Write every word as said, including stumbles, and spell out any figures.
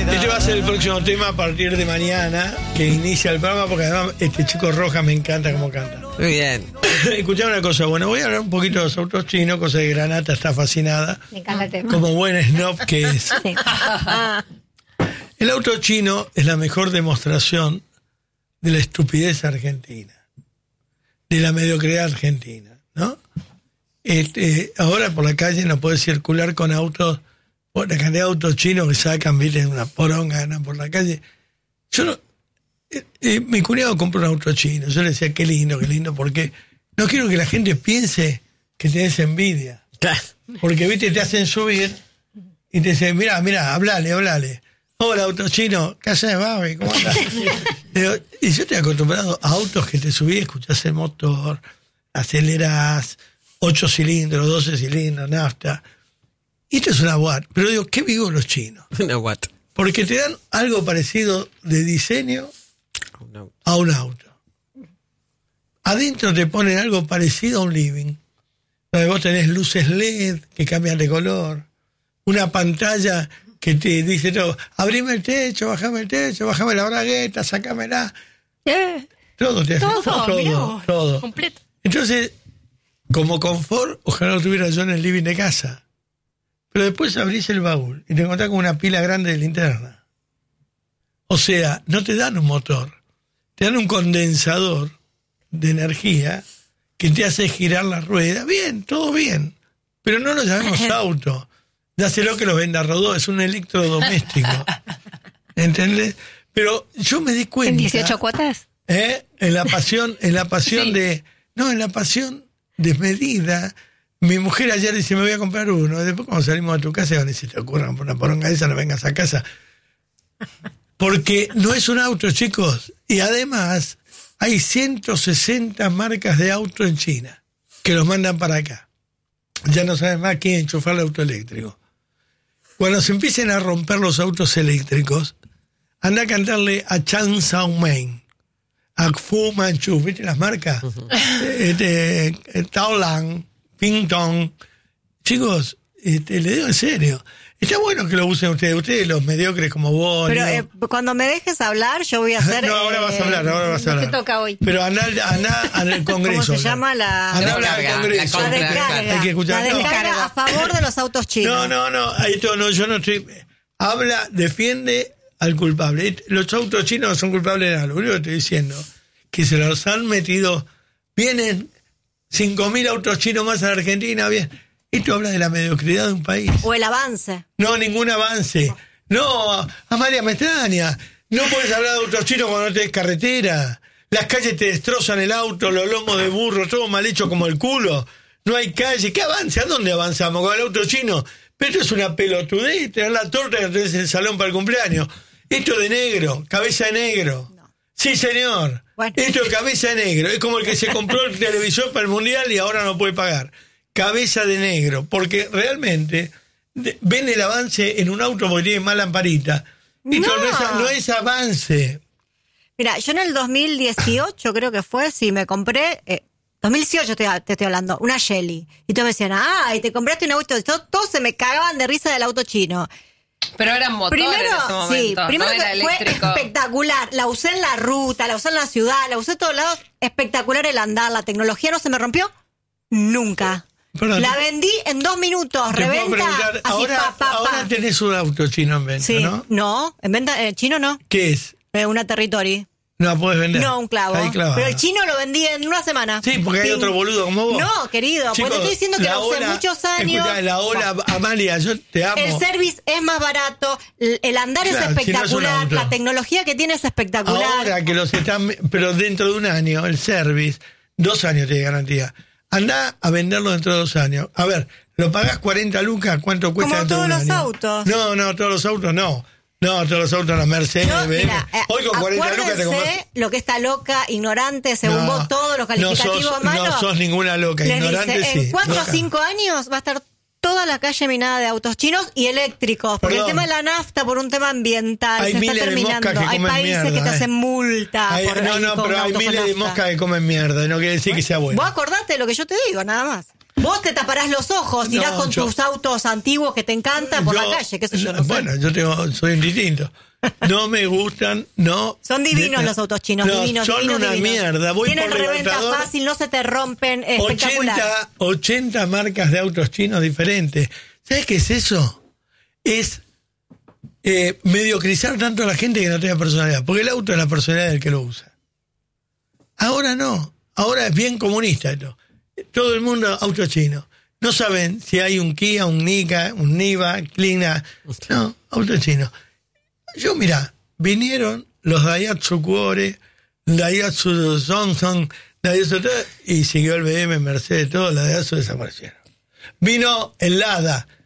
Este va a ser el próximo tema a partir de mañana, que inicia el programa, porque además este chico Roja me encanta cómo canta. Muy bien. Escuchá una cosa, bueno, voy a hablar un poquito de los autos chinos, cosa de Granata está fascinada. Me encanta el tema. Como buen snob que es. Sí. El auto chino es la mejor demostración de la estupidez argentina, de la mediocridad argentina, ¿no? Este, ahora por la calle no puedes circular con autos, la cantidad de autos chinos que sacan, viste, una poronga, andan por la calle. Yo no, eh, eh, mi cuñado compró un auto chino, yo le decía, qué lindo, qué lindo, porque no quiero que la gente piense que tenés envidia. Porque, viste, te hacen subir y te dicen, mirá, mirá, hablale, hablale. Hola, auto chino, ¿qué haces, baby? ¿Cómo andás? Y yo estoy acostumbrado a autos que te subís, escuchás el motor, acelerás, ocho cilindros, doce cilindros, nafta. Y esto es una Watt. Pero digo, ¿qué vivo los chinos? Una Watt. Porque te dan algo parecido de diseño a un auto. Adentro te ponen algo parecido a un living, donde vos tenés luces L E D que cambian de color, una pantalla que te dice todo, abrime el techo, bajame el techo, bajame la bragueta, sacámela. Eh, Todo te hace, todo, todo, mirá todo, vos, todo. completo. Entonces, como confort, ojalá lo tuviera yo en el living de casa. Pero después abrís el baúl y te encontrás con una pila grande de linterna. O sea, no te dan un motor, te dan un condensador de energía que te hace girar la rueda. Bien, todo bien, pero no lo llamemos auto. Dáselo que lo venda Rodó, es un electrodoméstico. ¿Entendés? Pero yo me di cuenta. ¿En dieciocho cuotas? ¿Eh? En la pasión, en la pasión Sí. de. No, en la pasión desmedida. Mi mujer ayer dice, me voy a comprar uno. Después cuando salimos de tu casa, van a decir, te ocurran por una poronga esa, no vengas a casa. Porque no es un auto, chicos. Y además, hay ciento sesenta marcas de auto en China que los mandan para acá. Ya no saben más quién enchufar el auto eléctrico. Cuando se empiecen a romper los autos eléctricos, anda a cantarle a Chan Xiaomen, a Fu Manchu, ¿viste las marcas? Uh-huh. este, eh, Taolang, Pingtong. Chicos, este, le digo en serio. Está bueno que lo usen ustedes, ustedes los mediocres como vos. Pero ¿no? eh, cuando me dejes hablar, yo voy a hacer... No, ahora eh, vas a hablar, ahora vas a hablar. ¿Qué toca hoy? Pero anda, anda al Congreso. ¿Cómo se anda. llama la...? Anda La a hablar al descarga, Congreso. la La compra. descarga. Hay que escuchar. La No. descarga a favor de los autos chinos. No, no, no, esto no, yo no estoy... Habla, defiende al culpable. Los autos chinos no son culpables de nada. Lo único que estoy diciendo que se los han metido... Vienen cinco mil autos chinos más a la Argentina, bien... Esto habla de la mediocridad de un país. O el avance. No, ningún avance. No, Amalia, me extraña. No puedes hablar de autos chinos cuando no tenés carretera. Las calles te destrozan el auto, los lomos de burro, todo mal hecho como el culo. No hay calle. ¿Qué avance? ¿A dónde avanzamos con el auto chino? Pero esto es una pelotudez. Tener la torta que tenés en el salón para el cumpleaños. Esto de negro, cabeza de negro. No. Sí, señor. Bueno. Esto es cabeza de negro. Es como el que se compró el televisor para el mundial y ahora no puede pagar. Cabeza de negro, porque realmente de, ven el avance en un auto porque tiene mala lamparita. Esto no, no, es, no es avance. Mira, yo en el dos mil dieciocho creo que fue, sí, me compré, eh, dos mil dieciocho te, te estoy hablando, una Shelly. Y todos me decían, ah, y te compraste un auto, todos, todos se me cagaban de risa del auto chino. Pero eran motores primero, en ese momento, sí, primero no era fue eléctrico. Espectacular, la usé en la ruta, la usé en la ciudad, la usé en todos lados, espectacular el andar, la tecnología no se me rompió nunca. Perdón, la vendí en dos minutos, reventa, así, ahora, pa, pa, pa. ahora tenés un auto chino en venta, sí, ¿no? No, en venta, eh, chino no. ¿Qué es? Eh, una Territory. No la puedes vender. No, un clavo. Pero el chino lo vendí en una semana. Sí, porque hay Ping. otro boludo como vos. No, querido, Chicos, porque te estoy diciendo que la lo usé ola, muchos años. Escuchá, la ola, Amalia, yo te amo. El service es más barato, el andar Claro, es espectacular, si no es un auto. la tecnología que tiene es espectacular. Ahora que los están... Pero dentro de un año, el service, dos años te garantía. Andá a venderlo dentro de dos años. A ver, ¿lo pagás cuarenta lucas? ¿Cuánto cuesta Como dentro de un todos los año? autos. No, no, todos los autos no. No, todos los autos, la Mercedes, Yo, B M W. mira, eh, Hoy con cuarenta lucas te compras... lo que está loca, ignorante, según No, vos, todos los calificativos no sos, malos. no sos ninguna loca, les ignorante dice, sí. en cuatro o loca. cinco años va a estar toda la calle minada de autos chinos y eléctricos. Porque Perdón. el tema de la nafta, por un tema ambiental, Hay se está miles de terminando. moscas que Hay comen países mierda, que te eh. hacen multa. Hay- por no, ahí no, con pero hay autos con miles de nafta. moscas que comen mierda, no quiere decir que sea bueno. Vos acordate de lo que yo te digo, nada más. Vos te taparás los ojos, irás No, con yo- tus autos antiguos que te encantan por Yo- la calle, qué sé yo. No sé. Bueno, yo tengo, soy distinto. No me gustan, no. Son divinos de- los autos chinos, no, divinos, son divinos, una divinos. mierda. Voy Tienen por reventa Libertador, fácil, no se te rompen, espectacular. ochenta, ochenta marcas de autos chinos diferentes. ¿Sabes qué es eso? Es eh, mediocrizar tanto a la gente que no tenga personalidad. Porque el auto es la personalidad del que lo usa. Ahora no. Ahora es bien comunista esto. Todo el mundo auto chino. No saben si hay un Kia, un Nika, un Niva, Clina. No, auto chino. Yo, mira, vinieron los Daihatsu Cuore, Daihatsu Samsung, Daihatsu todo, y siguió el B M, Mercedes, todo, los Daihatsu desaparecieron. Vino el Lada,